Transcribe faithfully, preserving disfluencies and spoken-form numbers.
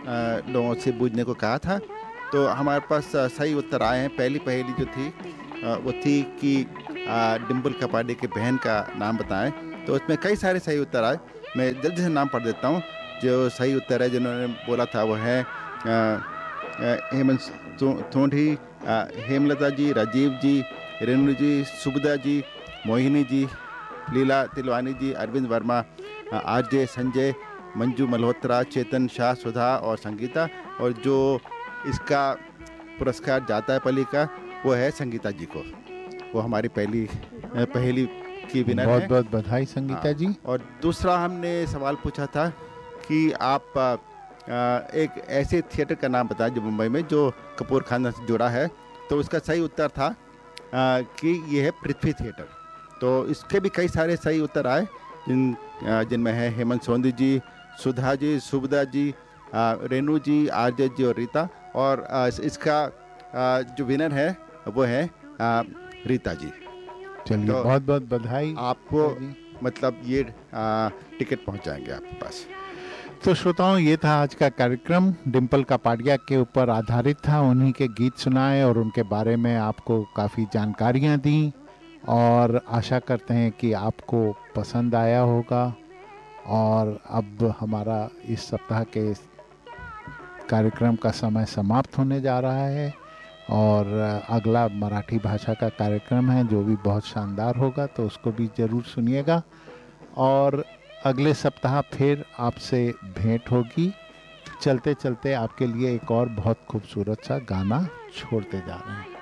अ, लोगों से बूझने को कहा था। तो हमारे पास अ, सही उत्तर आए हैं। पहली पहेली जो थी अ, वो थी कि अ, डिम्पल कपाड़िया की बहन का नाम बताएं। तो उसमें कई सारे सही उत्तर आए। मैं जल्दी से नाम पढ़ देता हूँ। जो सही उत्तर है जिन्होंने बोला था वो है अ, अ, हेमंत सो- सोंधी, अ, हेमलता जी, राजीव जी, रेणु जी, सुबदा जी, मोहिनी जी, लीला तिलवानी जी, अरविंद वर्मा, आरजे संजय, मंजू मल्होत्रा, चेतन शाह, सुधा और संगीता। और जो इसका पुरस्कार जाता है पली का, वो है संगीता जी को। वो हमारी पहली अ, पहेली की विनर बहुत है। बहुत बधाई संगीता हाँ। जी। और दूसरा हमने सवाल पूछा था कि आप अ, अ, एक ऐसे थिएटर का नाम बताएं जो मुंबई में जो कपूर खानदान से जुड़ा है। तो उसका सही उत्तर था अ, कि ये है पृथ्वी थिएटर। तो इसके भी कई सारे सही उत्तर आए, जिन अ, जिनमें है हेमंत सोंधी जी, सुधा जी, सुबदा जी, अ, रेणु जी, आरजे जी और रीता। और अ, इस- इसका अ, जो विनर है वो है अ, रीता जी। चलिए तो बहुत बहुत बधाई आपको रीता जी। मतलब ये आ, टिकट पहुंच जाएंगे आपके पास। तो श्रोताओं, ये था आज का कार्यक्रम। डिम्पल कपाड़िया के ऊपर आधारित था। उन्हीं के गीत सुनाए और उनके बारे में आपको काफ़ी जानकारियाँ दी, और आशा करते हैं कि आपको पसंद आया होगा। और अब हमारा इस सप्ताह के कार्यक्रम का समय समाप्त होने जा रहा है, और अगला मराठी भाषा का कार्यक्रम है जो भी बहुत शानदार होगा, तो उसको भी ज़रूर सुनिएगा। और अगले सप्ताह फिर आपसे भेंट होगी। चलते चलते आपके लिए एक और बहुत खूबसूरत सा गाना छोड़ते जा रहे हैं।